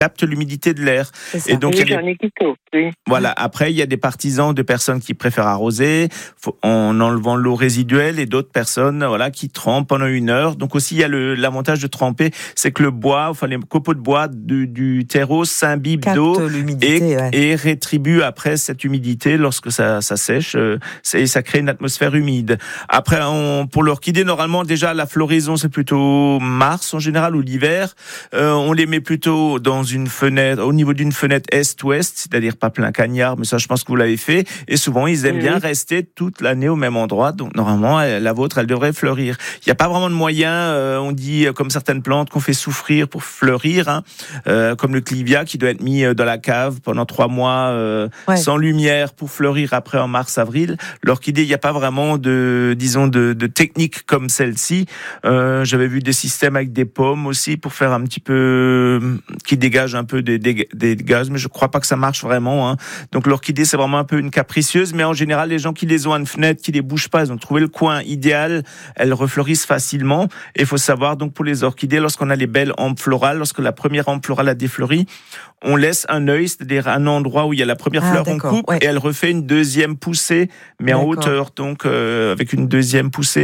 capte l'humidité de l'air. Et donc, oui, voilà. Après, il y a des partisans de personnes qui préfèrent arroser en enlevant l'eau résiduelle et d'autres personnes, qui trempent pendant 1 heure. Donc aussi, il y a l'avantage de tremper, c'est que le bois, les copeaux de bois du terreau s'imbibent d'eau et rétribuent après cette humidité lorsque ça sèche. Et ça crée une atmosphère humide. Après, pour l'orchidée, normalement, déjà, la floraison, c'est plutôt mars en général ou l'hiver. On les met plutôt dans une fenêtre, au niveau d'une fenêtre est-ouest, c'est-à-dire pas plein cagnard, mais ça, je pense que vous l'avez fait. Et souvent, ils aiment bien rester toute l'année au même endroit. Donc, normalement, la vôtre, elle devrait fleurir. Il n'y a pas vraiment de moyen, on dit, comme certaines plantes, qu'on fait souffrir pour fleurir, comme le clivia qui doit être mis dans la cave pendant 3 mois sans lumière pour fleurir après en mars-avril. L'orchidée, il n'y a pas vraiment de technique comme celle-ci. J'avais vu des systèmes avec des pommes aussi pour faire un petit peu qui dégagent un peu des gaz, mais je crois pas que ça marche vraiment. Donc l'orchidée, c'est vraiment un peu une capricieuse, mais en général, les gens qui les ont à une fenêtre, qui les bougent pas, ils ont trouvé le coin idéal, elles refleurissent facilement. Et il faut savoir, donc pour les orchidées, lorsqu'on a les belles hampes florales, lorsque la première hampe florale a défleuri, on laisse un œil, c'est-à-dire un endroit où il y a la première fleur, on coupe et elle refait une deuxième poussée, mais en hauteur, donc avec une deuxième poussée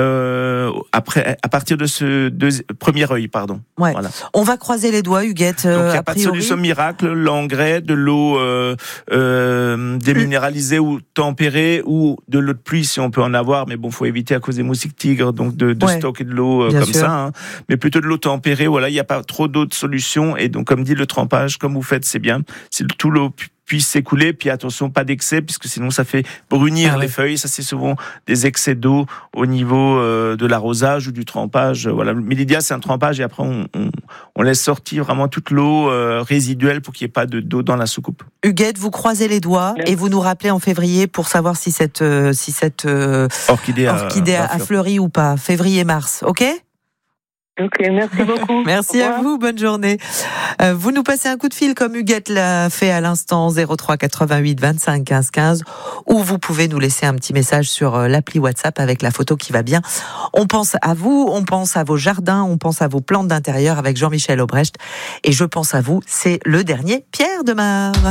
après, à partir de ce premier œil, pardon. Ouais. Voilà. On va croiser les doigts, Huguette. Donc il n'y a pas de solution miracle, l'engrais, de l'eau déminéralisée ou tempérée, ou de l'eau de pluie si on peut en avoir, mais bon, faut éviter à cause des moustiques tigres, donc de stocker de l'eau comme ça. Mais plutôt de l'eau tempérée. Voilà, il n'y a pas trop d'autres solutions. Et donc, comme dit le trempage, comme vous faites, c'est bien. Si tout l'eau puisse s'écouler, puis attention, pas d'excès, puisque sinon ça fait brunir les feuilles. Ça, c'est souvent des excès d'eau au niveau de l'arrosage ou du trempage. Voilà. Mais l'idéal, c'est un trempage et après, on laisse sortir vraiment toute l'eau résiduelle pour qu'il n'y ait pas d'eau dans la soucoupe. Huguette, vous croisez les doigts et vous nous rappelez en février pour savoir si cette orchidée a fleuri ou pas. Février-mars, ok ? Ok, merci beaucoup. Merci à vous, bonne journée. Vous nous passez un coup de fil comme Huguette l'a fait à l'instant, 03 88 25 15 15, ou vous pouvez nous laisser un petit message sur l'appli WhatsApp avec la photo qui va bien. On pense à vous, on pense à vos jardins, on pense à vos plantes d'intérieur avec Jean-Michel Aubrecht, et je pense à vous, c'est le dernier Pierre Demar.